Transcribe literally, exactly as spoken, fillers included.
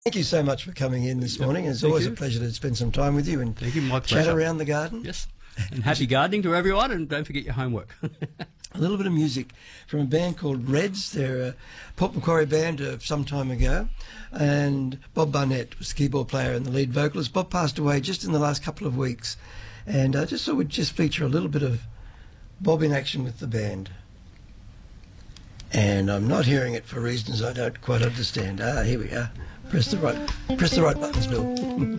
Thank you so much for coming in this morning. It's Thank always you. a pleasure to spend some time with you and Thank you, my chat pleasure. around the garden. Yes, and happy gardening to everyone, and don't forget your homework. A little bit of music from a band called Reds. They're a Port Macquarie band of some time ago, and Bob Barnett was the keyboard player and the lead vocalist. Bob passed away just in the last couple of weeks, and I just thought we'd just feature a little bit of Bob in action with the band. And I'm not hearing it for reasons I don't quite understand. Ah, here we are. Press the right, press the right buttons, Bill.